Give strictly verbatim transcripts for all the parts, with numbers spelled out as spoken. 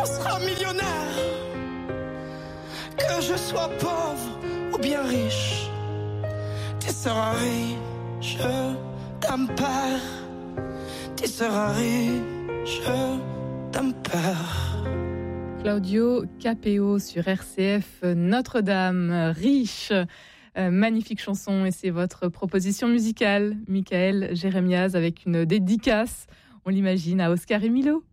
on sera millionnaire. Que je sois pauvre ou bien riche, tu seras riche d'un père. Tu seras riche d'un père. Claudio Capéo sur R C F, Notre-Dame, riche. Euh, magnifique chanson, et c'est votre proposition musicale, Michael Jérémiaz, avec une dédicace, on l'imagine, à Oscar et Milo.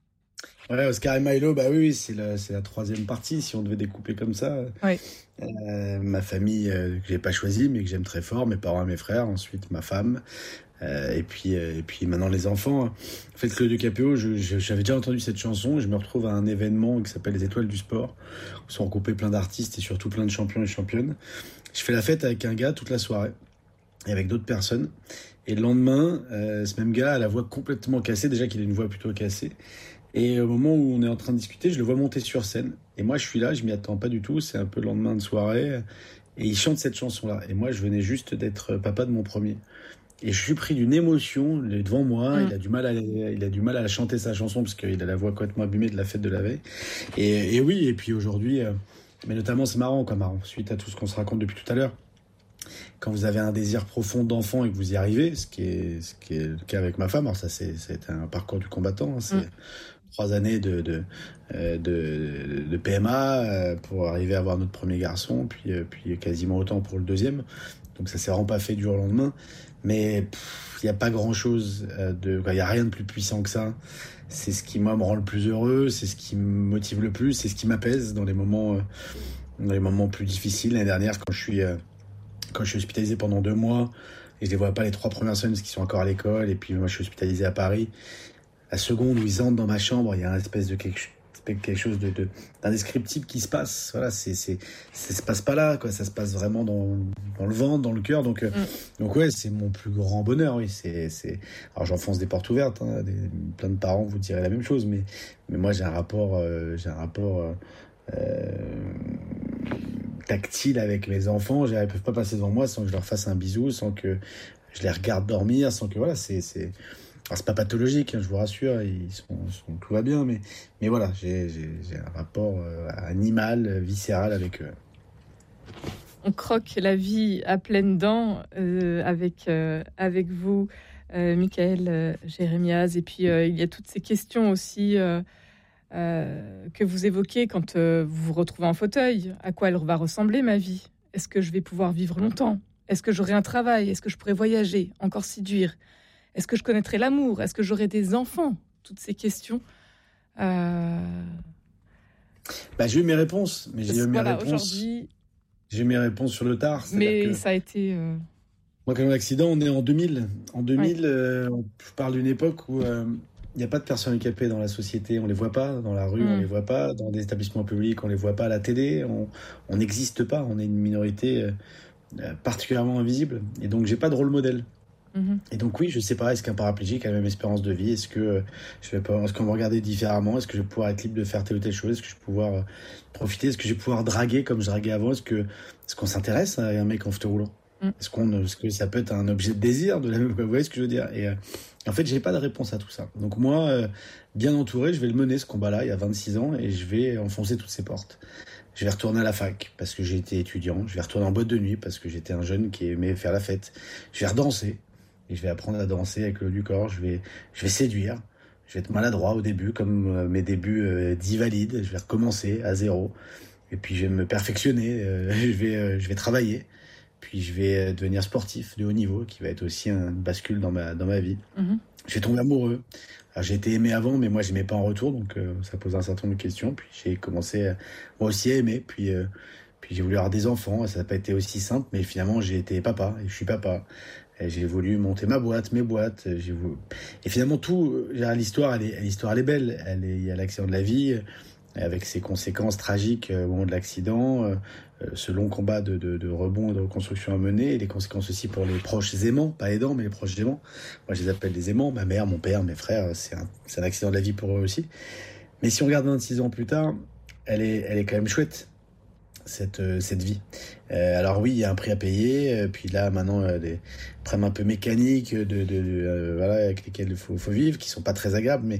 Ouais, Oscar et Milo, bah oui, c'est la, c'est la troisième partie, si on devait découper comme ça. Oui. Euh, ma famille, euh, que j'ai pas choisie, mais que j'aime très fort, mes parents et mes frères, ensuite ma femme, euh, et puis euh, et puis maintenant les enfants. En fait, Claudio Capéo, je, je, j'avais déjà entendu cette chanson, et je me retrouve à un événement qui s'appelle les Étoiles du Sport, où sont regroupés plein d'artistes et surtout plein de champions et championnes. Je fais la fête avec un gars toute la soirée, et avec d'autres personnes. Et le lendemain, euh, ce même gars a la voix complètement cassée, déjà qu'il a une voix plutôt cassée. Et au moment où on est en train de discuter, je le vois monter sur scène. Et moi, je suis là, je m'y attends pas du tout. C'est un peu le lendemain de soirée. Et il chante cette chanson-là. Et moi, je venais juste d'être papa de mon premier. Et je suis pris d'une émotion. Il est devant moi. Mmh. Il a du mal à, il a du mal à chanter sa chanson parce qu'il a la voix complètement abîmée de la fête de la veille. Et, et oui, et puis aujourd'hui, euh, mais notamment, c'est marrant, quoi, marrant. Suite à tout ce qu'on se raconte depuis tout à l'heure. Quand vous avez un désir profond d'enfant et que vous y arrivez, ce qui est, ce qui est le cas avec ma femme, alors ça, c'est, c'est un parcours du combattant, hein, c'est mmh. trois années de, de, de, de, de P M A pour arriver à avoir notre premier garçon, puis, puis quasiment autant pour le deuxième. Donc ça s'est vraiment pas fait du jour au lendemain. Mais il n'y a pas grand-chose, de, il n'y a rien de plus puissant que ça. C'est ce qui, moi, me rend le plus heureux, c'est ce qui me motive le plus, c'est ce qui m'apaise dans les moments, dans les moments plus difficiles. L'année dernière, quand je suis... Quand je suis hospitalisé pendant deux mois, et je les vois pas les trois premières semaines parce qu'ils sont encore à l'école, et puis moi je suis hospitalisé à Paris, la seconde où ils entrent dans ma chambre, il y a une espèce de quelque, quelque chose de, de, d'indescriptible qui se passe. Voilà, c'est, c'est, ça se passe pas là, quoi. Ça se passe vraiment dans, dans le ventre, dans le cœur. Donc, mm. donc ouais, c'est mon plus grand bonheur, oui. C'est, c'est, alors j'enfonce des portes ouvertes, hein, des, plein de parents vous diraient la même chose, mais, mais moi j'ai un rapport, euh, j'ai un rapport, euh, euh, tactile avec mes enfants. Ils peuvent pas passer devant moi sans que je leur fasse un bisou, sans que je les regarde dormir, sans que voilà, c'est c'est alors c'est pas pathologique, hein, je vous rassure, ils sont, sont tout va bien, mais mais voilà, j'ai j'ai, j'ai un rapport euh, animal, viscéral avec eux. On croque la vie à pleines dents euh, avec euh, avec vous, euh, Michael euh, Jérémiaz, et puis euh, il y a toutes ces questions aussi. Euh, Euh, que vous évoquez quand euh, vous vous retrouvez en fauteuil. À quoi elle va ressembler ma vie ? Est-ce que je vais pouvoir vivre longtemps ? Est-ce que j'aurai un travail ? Est-ce que je pourrai voyager, encore séduire ? Est-ce que je connaîtrai l'amour ? Est-ce que j'aurai des enfants ? Toutes ces questions. Euh... Bah, j'ai eu mes réponses, mais j'ai eu mes voilà, réponses. Aujourd'hui... J'ai eu mes réponses sur le tard. Mais que... ça a été. Euh... Moi, quand même, l'accident, on est en deux mille. En deux mille, ouais. euh, je parle d'une époque où. Euh... Il n'y a pas de personnes handicapées dans la société, on les voit pas dans la rue, mmh. on les voit pas dans des établissements publics, on les voit pas à la télé, on n'existe pas, on est une minorité euh, particulièrement invisible. Et donc j'ai pas de rôle modèle. Mmh. Et donc oui, je sais pas, est-ce qu'un paraplégique a la même espérance de vie ? Est-ce que euh, je vais pas, est-ce qu'on va me regarder différemment ? Est-ce que je vais pouvoir être libre de faire telle ou telle chose ? Est-ce que je vais pouvoir euh, profiter ? Est-ce que je vais pouvoir draguer comme je draguais avant ? Est-ce que est-ce qu'on s'intéresse à un mec en fauteuil roulant ? mmh. Est-ce qu'on, est-ce que ça peut être un objet de désir de la même... Vous voyez ce que je veux dire ? Et euh, en fait, j'ai pas de réponse à tout ça. Donc moi, euh, bien entouré, je vais le mener ce combat-là il y a vingt-six ans et je vais enfoncer toutes ces portes. Je vais retourner à la fac parce que j'ai été étudiant. Je vais retourner en boîte de nuit parce que j'étais un jeune qui aimait faire la fête. Je vais redanser et je vais apprendre à danser avec le haut du corps. Je vais, je vais séduire. Je vais être maladroit au début, comme euh, mes débuts euh, dits valides. Je vais recommencer à zéro et puis je vais me perfectionner. Euh, je vais, euh, je vais travailler. Puis je vais devenir sportif de haut niveau, qui va être aussi une bascule dans ma, dans ma vie. Mmh. Je vais tomber amoureux. Alors, j'ai été aimé avant, mais moi, je n'aimais pas en retour, donc euh, ça pose un certain nombre de questions. Puis j'ai commencé, à, moi aussi, à aimer. Puis, euh, puis j'ai voulu avoir des enfants. Ça n'a pas été aussi simple, mais finalement, j'ai été papa, et je suis papa. Et j'ai voulu monter ma boîte, mes boîtes. J'ai voulu... Et finalement, tout, l'histoire, elle est, l'histoire, elle est belle. Elle est, il y a l'accident de la vie, avec ses conséquences tragiques au moment de l'accident, euh, ce long combat de, de, de rebond et de reconstruction à mener, et les conséquences aussi pour les proches aimants, pas aidants, mais les proches aimants. Moi, je les appelle des aimants, ma mère, mon père, mes frères, c'est un, c'est un accident de la vie pour eux aussi. Mais si on regarde vingt-six ans plus tard, elle est, elle est quand même chouette, cette, euh, cette vie. Euh, alors oui, il y a un prix à payer, euh, puis là, maintenant, euh, des problèmes un peu mécaniques, de, de, de, euh, voilà, avec lesquels il faut, faut vivre, qui sont pas très agréables, mais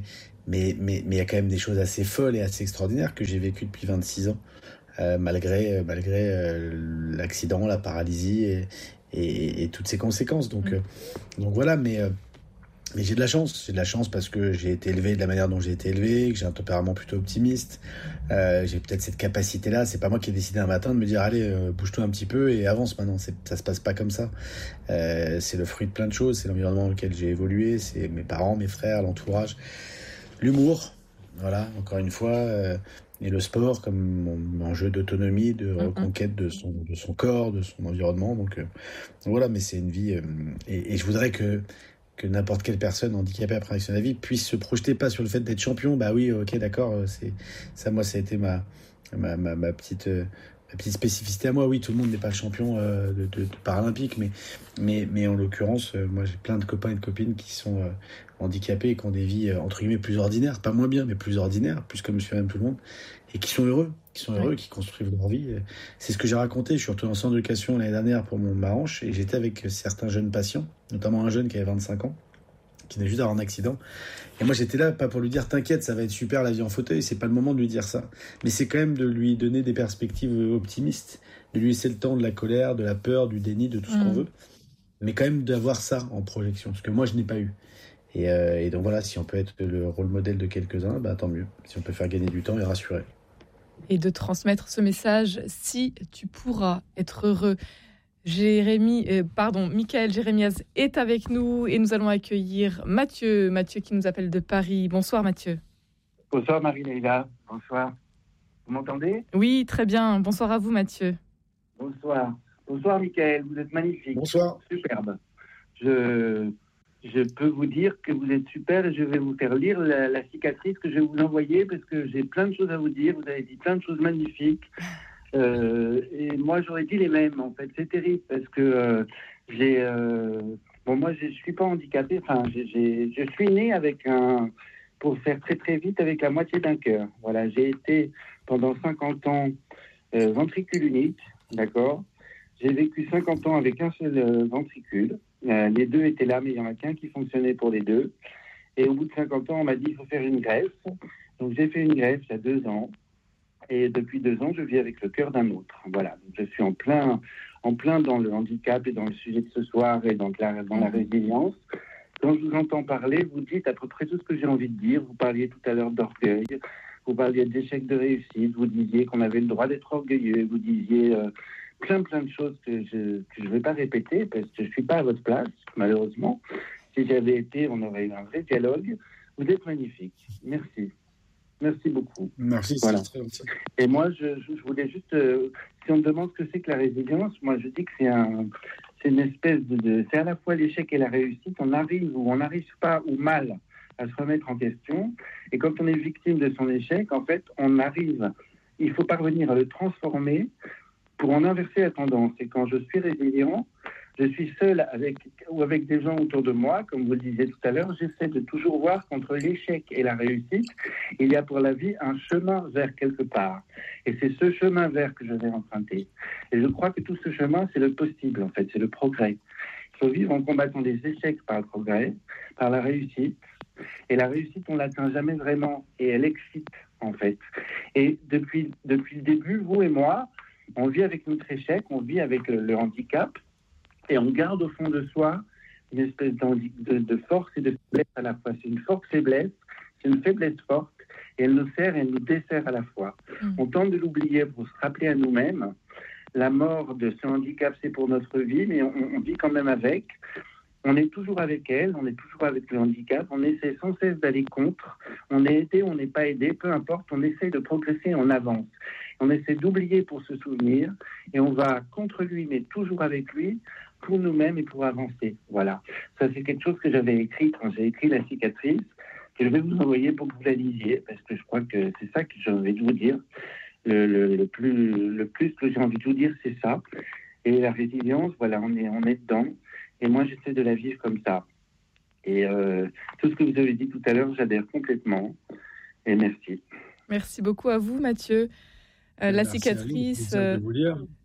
mais mais mais il y a quand même des choses assez folles et assez extraordinaires que j'ai vécues depuis vingt-six ans, euh, malgré malgré euh, l'accident, la paralysie et, et, et toutes ses conséquences. Donc Mm. euh, donc voilà, mais euh, mais j'ai de la chance. J'ai de la chance parce que j'ai été élevé de la manière dont j'ai été élevé, que j'ai un tempérament plutôt optimiste. Euh, j'ai peut-être cette capacité-là. C'est pas moi qui ai décidé un matin de me dire allez, euh, bouge-toi un petit peu et avance maintenant. C'est, ça se passe pas comme ça. Euh, c'est le fruit de plein de choses. C'est l'environnement dans lequel j'ai évolué. C'est mes parents, mes frères, l'entourage, l'humour. Voilà, encore une fois. Euh, et le sport comme mon, un jeu d'autonomie, de Mm. reconquête de son, de son corps, de son environnement. Donc, euh, donc voilà, mais c'est une vie. Euh, et, et je voudrais que que n'importe quelle personne handicapée après action de la vie puisse se projeter pas sur le fait d'être champion. Bah oui, ok, d'accord, c'est ça. Moi, ça a été ma ma, ma, ma petite euh, ma petite spécificité à moi. Oui, tout le monde n'est pas le champion euh, de, de, de paralympique, mais mais mais en l'occurrence, euh, moi j'ai plein de copains et de copines qui sont euh, handicapés et qui ont des vies euh, entre guillemets plus ordinaires, pas moins bien, mais plus ordinaires, plus comme monsieur et madame tout le monde, et qui sont heureux, qui sont heureux, Ouais. qui construisent leur vie. C'est ce que j'ai raconté. Je suis retourné en centre d'éducation l'année dernière pour mon ma hanche et j'étais avec certains jeunes patients, notamment un jeune qui avait vingt-cinq ans qui venait juste d'avoir un accident. Et moi, j'étais là, pas pour lui dire, t'inquiète, ça va être super la vie en fauteuil, c'est pas le moment de lui dire ça. Mais c'est quand même de lui donner des perspectives optimistes, de lui laisser le temps de la colère, de la peur, du déni, de tout ce qu'on Mm. veut. Mais quand même d'avoir ça en projection, ce que moi, je n'ai pas eu. Et, euh, et donc voilà, si on peut être le rôle modèle de quelques-uns, bah, tant mieux. Si on peut faire gagner du temps et rassurer. Et de transmettre ce message, si tu pourras être heureux. Jérémy, euh, pardon, Michael Jérémiaz est avec nous et nous allons accueillir Mathieu, Mathieu qui nous appelle de Paris. Bonsoir Mathieu. Bonsoir Marie-Leila, bonsoir. Vous m'entendez ? Oui, très bien. Bonsoir à vous Mathieu. Bonsoir. Bonsoir Michael, vous êtes magnifique. Bonsoir. Superbe. Je, je peux vous dire que vous êtes super et je vais vous faire lire la, la cicatrice que je vais vous envoyer parce que j'ai plein de choses à vous dire. Vous avez dit plein de choses magnifiques. Euh, et moi, j'aurais dit les mêmes, en fait. C'est terrible parce que euh, j'ai... Euh, bon, moi, je ne suis pas handicapé. Enfin, j'ai, j'ai, je suis né avec un... Pour faire très, très vite, avec la moitié d'un cœur. Voilà, j'ai été pendant cinquante ans euh, ventricule unique, d'accord ? J'ai vécu cinquante ans avec un seul euh, ventricule. Euh, les deux étaient là, mais il n'y en a qu'un qui fonctionnait pour les deux. Et au bout de cinquante ans, on m'a dit qu'il faut faire une greffe. Donc, j'ai fait une greffe il y a deux ans. Et depuis deux ans, je vis avec le cœur d'un autre. Voilà, donc je suis en plein, en plein dans le handicap et dans le sujet de ce soir et dans la, dans la résilience. Quand je vous entends parler, vous dites à peu près tout ce que j'ai envie de dire. Vous parliez tout à l'heure d'orgueil, vous parliez d'échec de réussite, vous disiez qu'on avait le droit d'être orgueilleux, vous disiez euh, plein plein de choses que je ne vais pas répéter parce que je ne suis pas à votre place, malheureusement. Si j'avais été, on aurait eu un vrai dialogue. Vous êtes magnifique. Merci. Merci beaucoup. Merci, voilà. C'est très gentil. Et moi, je, je voulais juste, euh, si on me demande ce que c'est que la résilience, moi je dis que c'est, un, c'est une espèce de, de... C'est à la fois l'échec et la réussite. On arrive ou on n'arrive pas ou mal à se remettre en question. Et quand on est victime de son échec, en fait, on arrive, il faut parvenir à le transformer pour en inverser la tendance. Et quand je suis résilient, je suis seul avec, ou avec des gens autour de moi, comme vous le disiez tout à l'heure, j'essaie de toujours voir qu'entre l'échec et la réussite, il y a pour la vie un chemin vers quelque part. Et c'est ce chemin vers que je vais emprunter. Et je crois que tout ce chemin, c'est le possible, en fait, c'est le progrès. Il faut vivre en combattant les échecs par le progrès, par la réussite. Et la réussite, on ne l'atteint jamais vraiment, et elle excite, en fait. Et depuis, depuis le début, vous et moi, on vit avec notre échec, on vit avec le, le handicap, et on garde au fond de soi une espèce de, de force et de faiblesse à la fois. C'est une force-faiblesse, c'est une faiblesse forte, et elle nous sert et elle nous dessert à la fois. Mmh. On tente de l'oublier pour se rappeler à nous-mêmes. La mort de ce handicap, c'est pour notre vie, mais on, on vit quand même avec. On est toujours avec elle, on est toujours avec le handicap, on essaie sans cesse d'aller contre. On est aidé, on n'est pas aidé, peu importe, on essaie de progresser, on avance. On essaie d'oublier pour se souvenir, et on va contre lui, mais toujours avec lui, pour nous-mêmes et pour avancer. Voilà. Ça, c'est quelque chose que j'avais écrit quand j'ai écrit La cicatrice, que je vais vous envoyer pour que vous la lisiez, parce que je crois que c'est ça que j'ai envie de vous dire. Le, le, le, plus, le plus que j'ai envie de vous dire, c'est ça. Et la résilience, voilà, on est, on est dedans. Et moi, j'essaie de la vivre comme ça. Et euh, tout ce que vous avez dit tout à l'heure, j'adhère complètement. Et merci. Merci beaucoup à vous, Mathieu. Euh, la cicatrice, euh,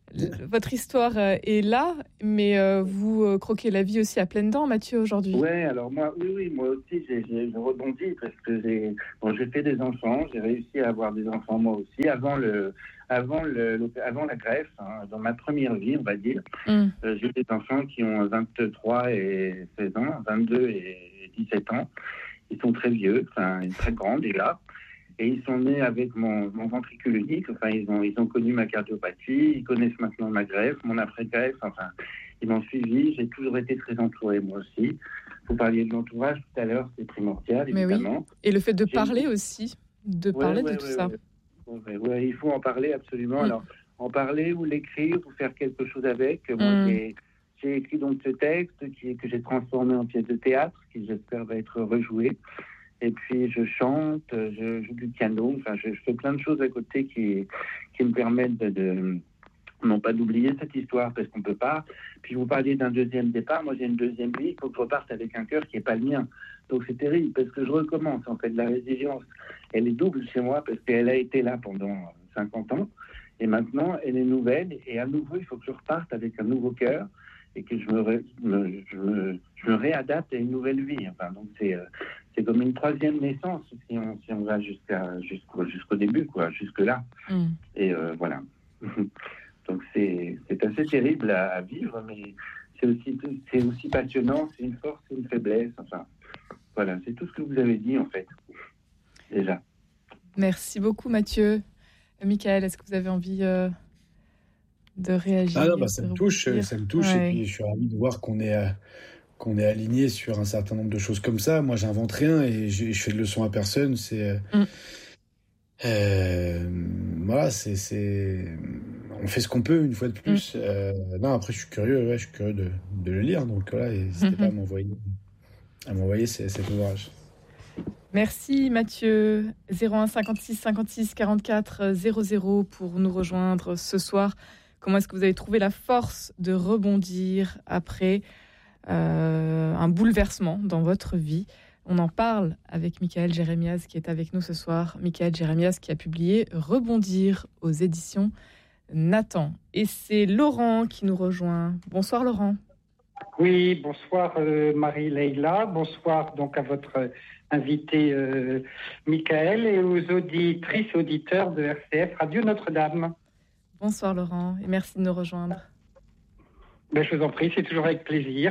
votre histoire est là, mais euh, vous euh, croquez la vie aussi à pleines dents, Mathieu, aujourd'hui. Ouais, alors moi, oui, oui, moi aussi, j'ai, j'ai, je rebondis parce que j'ai, bon, j'ai fait des enfants, j'ai réussi à avoir des enfants moi aussi avant le, avant le, le avant la greffe, hein, dans ma première vie, on va dire. Mm. Euh, j'ai des enfants qui ont vingt-trois et seize ans, vingt-deux et dix-sept ans. Ils sont très vieux, enfin, très grands déjà. Et ils sont nés avec mon, mon ventricule unique. Enfin, ils ont, ils ont connu ma cardiopathie. Ils connaissent maintenant ma greffe, mon après-greffe. Enfin, ils m'ont suivi. J'ai toujours été très entouré, moi aussi. Vous parliez de l'entourage tout à l'heure, c'est primordial, évidemment. Oui. Et le fait de J'ai... parler aussi, de ouais, parler ouais, de tout ouais, ça. Ouais, ouais, ouais, il faut en parler absolument. Mm. Alors, en parler ou l'écrire ou faire quelque chose avec. Moi, mm. j'ai, j'ai écrit donc ce texte qui, que j'ai transformé en pièce de théâtre, qui j'espère va être rejoué. Et puis je chante, je joue du piano, enfin je, je fais plein de choses à côté qui, qui me permettent de, de non pas d'oublier cette histoire parce qu'on peut pas. Puis vous parliez d'un deuxième départ, moi j'ai une deuxième vie, il faut que je reparte avec un cœur qui est pas le mien. Donc c'est terrible parce que je recommence en fait. La résilience, elle est double chez moi parce qu'elle a été là pendant cinquante ans et maintenant elle est nouvelle et à nouveau il faut que je reparte avec un nouveau cœur et que je me, ré, me, je, me, je me réadapte à une nouvelle vie. Enfin, donc c'est, euh, c'est comme une troisième naissance si on, si on va jusqu'à, jusqu'au, jusqu'au début, quoi, jusque-là. Mm. Et euh, voilà. Donc c'est, c'est assez terrible à, à vivre, mais c'est aussi, c'est aussi passionnant, c'est une force, c'est une faiblesse. Enfin, voilà, c'est tout ce que vous avez dit, en fait, déjà. Merci beaucoup, Mathieu. Michael, est-ce que vous avez envie... Euh... de réagir. Ah non, bah ça me touche, ça me touche, ouais. Et puis je suis ravi de voir qu'on est, euh, qu'on est aligné sur un certain nombre de choses comme ça. Moi, j'invente rien et je, je fais de leçons à personne. C'est, euh, mm. euh, voilà, c'est, c'est, on fait ce qu'on peut une fois de plus. Mm. Euh, non, après, je suis curieux, ouais, je suis curieux de, de le lire, donc voilà, n'hésitez mm-hmm. pas à m'envoyer, à m'envoyer cet ouvrage. Merci Mathieu. zéro un cinquante-six cinquante-six quarante-quatre zéro zéro pour nous rejoindre ce soir. Comment est-ce que vous avez trouvé la force de rebondir après euh, un bouleversement dans votre vie ? On en parle avec Michael Jérémiaz qui est avec nous ce soir. Michael Jérémiaz qui a publié Rebondir aux éditions Nathan. Et c'est Laurent qui nous rejoint. Bonsoir Laurent. Oui, bonsoir euh, Marie-Leila. Bonsoir donc à votre invité euh, Michael et aux auditrices auditeurs de R C F Radio Notre-Dame. Bonsoir Laurent et merci de nous rejoindre. Ben, je vous en prie, c'est toujours avec plaisir.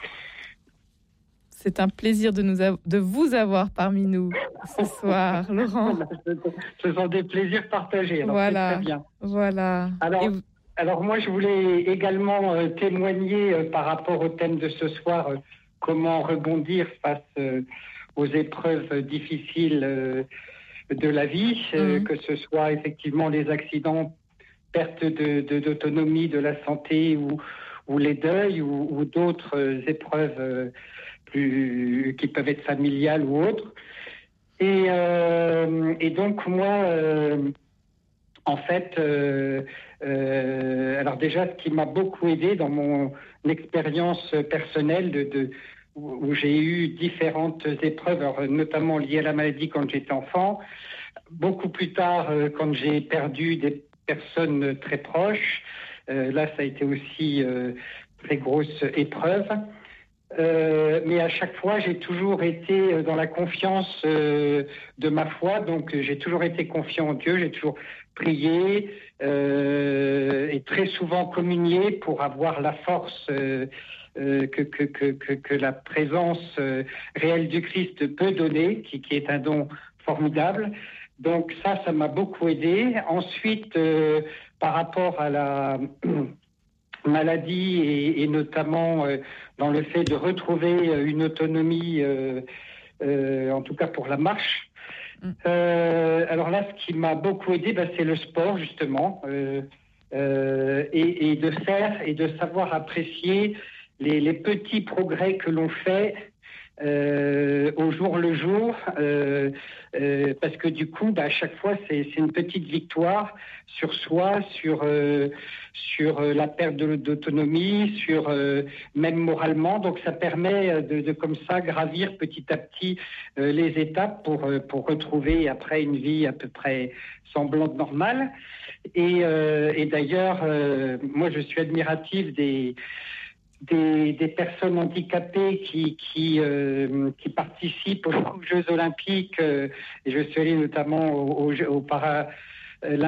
C'est un plaisir de, nous av- de vous avoir parmi nous ce soir, Laurent. Ce sont des plaisirs partagés, alors voilà, c'est très bien. Voilà. Alors, vous... alors moi, je voulais également euh, témoigner euh, par rapport au thème de ce soir, euh, comment rebondir face euh, aux épreuves difficiles euh, de la vie, euh, mmh. que ce soit effectivement les accidents, perte de, de, d'autonomie, de la santé ou, ou les deuils ou, ou d'autres épreuves euh, plus, qui peuvent être familiales ou autres. Et, euh, et donc moi, euh, en fait, euh, euh, alors déjà, ce qui m'a beaucoup aidé dans mon expérience personnelle de, de, où, où j'ai eu différentes épreuves, alors, notamment liées à la maladie quand j'étais enfant, beaucoup plus tard euh, quand j'ai perdu des personnes très proches. Euh, là, ça a été aussi euh, très grosse épreuve. Euh, mais à chaque fois, j'ai toujours été dans la confiance euh, de ma foi. Donc, j'ai toujours été confiant en Dieu. J'ai toujours prié euh, et très souvent communié pour avoir la force euh, euh, que, que, que, que, que la présence euh, réelle du Christ peut donner, qui, qui est un don formidable. Donc ça, ça m'a beaucoup aidé. Ensuite, euh, par rapport à la maladie et, et notamment euh, dans le fait de retrouver une autonomie, euh, euh, en tout cas pour la marche. Euh, alors là, ce qui m'a beaucoup aidé, bah, c'est le sport justement, euh, euh, et, et de faire et de savoir apprécier les, les petits progrès que l'on fait euh, au jour le jour, euh, euh, parce que du coup, bah, à chaque fois, c'est, c'est une petite victoire sur soi, sur, euh, sur euh, la perte de, d'autonomie, sur euh, même moralement. Donc, ça permet de, de comme ça gravir petit à petit euh, les étapes pour, euh, pour retrouver après une vie à peu près semblante normale. Et, euh, et d'ailleurs, euh, moi, je suis admirative des Des, des personnes handicapées qui, qui, euh, qui participent aux Jeux Olympiques. Euh, et je suis allé notamment au, au, au para,